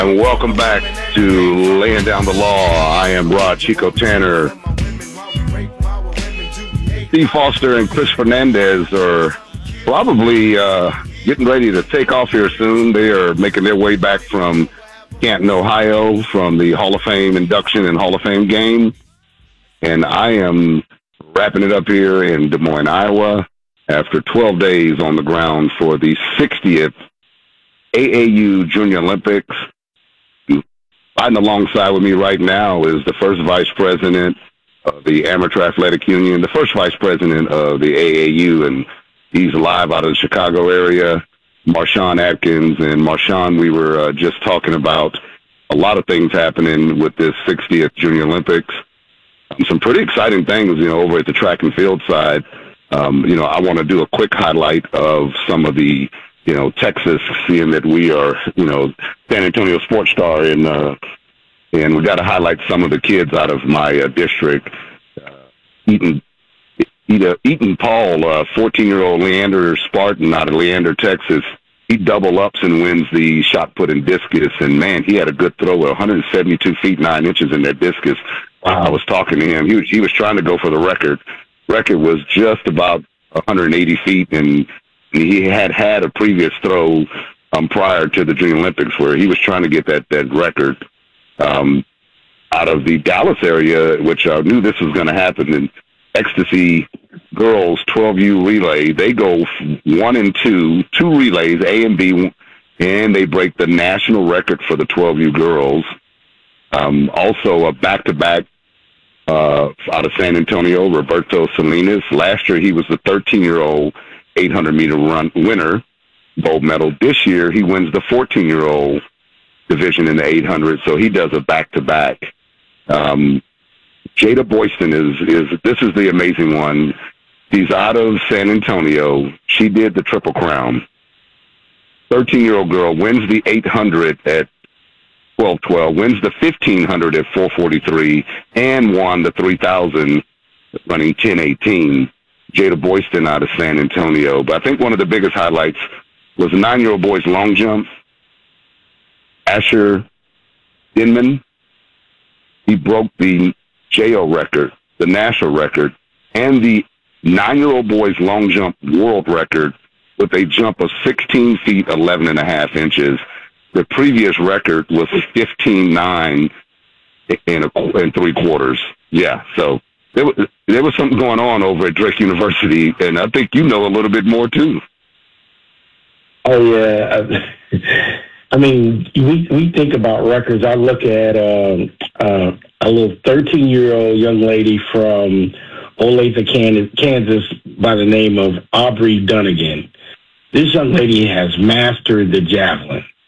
And welcome back to Laying Down the Law. I am Rod Chico Tanner. Steve Foster and Chris Fernandez are probably getting ready to take off here soon. They are making their way back from Canton, Ohio, from the Hall of Fame induction and Hall of Fame game. And I am wrapping it up here in Des Moines, Iowa, after 12 days on the ground for the 60th AAU Junior Olympics. Riding alongside with me right now is the first vice president of the Amateur Athletic Union, the first vice president of the AAU, and he's live out of the Chicago area, Marshawn Atkins. And Marshawn, we were just talking about a lot of things happening with this 60th Junior Olympics. Some pretty exciting things, over at the track and field side. I want to do a quick highlight of some of the Texas, seeing that we are, San Antonio Sports Star, and we got to highlight some of the kids out of my district. Eaton Paul, 14-year-old Leander Spartan out of Leander, Texas. He double ups and wins the shot put and discus. And man, he had a good throw, 172 feet 9 inches in that discus. Wow. I was talking to him. He was trying to go for the record. Record was just about 180 feet, and he had a previous throw prior to the Junior Olympics where he was trying to get that record. Out of the Dallas area, which I knew this was going to happen, in Ecstasy Girls 12U relay, they go 1 and 2 relays, A and B, and they break the national record for the 12U girls. Also a back-to-back out of San Antonio, Roberto Salinas. Last year, he was the 13-year-old 800-meter run winner, gold medal. This year, he wins the 14-year-old division in the 800, so he does a back-to-back. Jada Boyston this is the amazing one. She's out of San Antonio. She did the Triple Crown. 13-year-old girl wins the 800 at 12:12, wins the 1500 at 4:43, and won the 3000 running 10:18. Jada Boyston out of San Antonio. But I think one of the biggest highlights was the 9-year-old boy's long jump. Asher Denman, he broke the JO record, the national record, and the 9-year-old boy's long jump world record with a jump of 16 feet, 11 and a half inches. The previous record was 15.9 and 3/4. Yeah, so there was something going on over at Drake University, and I think you know a little bit more too. Oh yeah, I mean, we think about records. I look at a little 13-year-old young lady from Olathe, Kansas, by the name of Aubrey Dunnigan. This young lady has mastered the javelin.